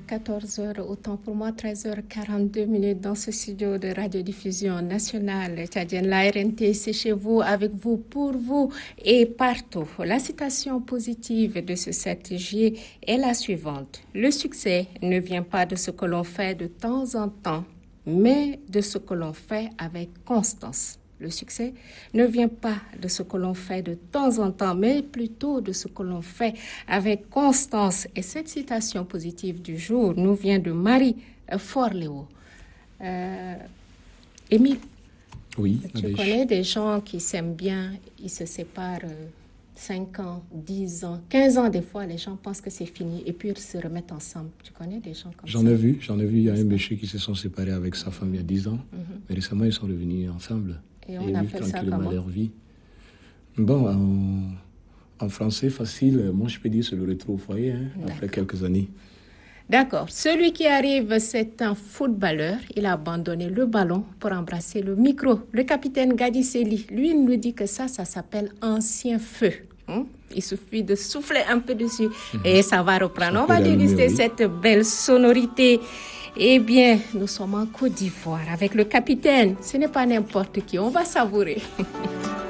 14 heures, autant pour moi, 13h42 dans ce studio de radiodiffusion nationale tchadienne. La RNT, c'est chez vous, avec vous, pour vous et partout. La citation positive de ce 7 juillet est la suivante. Le succès ne vient pas de ce que l'on fait de temps en temps, mais de ce que l'on fait avec constance. Le succès ne vient pas de ce que l'on fait de temps en temps, mais plutôt de ce que l'on fait avec constance. Et cette citation positive du jour nous vient de Marie Forleo. Émile, oui, tu connais des gens qui s'aiment bien, ils se séparent 5 ans, 10 ans, 15 ans des fois, les gens pensent que c'est fini et puis ils se remettent ensemble. Tu connais des gens comme ça? J'en ai vu, il y a un monsieur qui se sont séparés avec sa femme il y a 10 ans, mais récemment ils sont revenus ensemble. Et on appelle ça comment? Leur vie. Bon, en français facile, moi je peux dire c'est le retour au foyer, après quelques années. D'accord. Celui qui arrive, c'est un footballeur. Il a abandonné le ballon pour embrasser le micro. Le capitaine Gadi Seli, lui, il nous dit que ça s'appelle ancien feu. Il suffit de souffler un peu dessus et ça va reprendre. On va déguster cette belle sonorité. Eh bien, nous sommes en Côte d'Ivoire avec le capitaine. Ce n'est pas n'importe qui. On va savourer.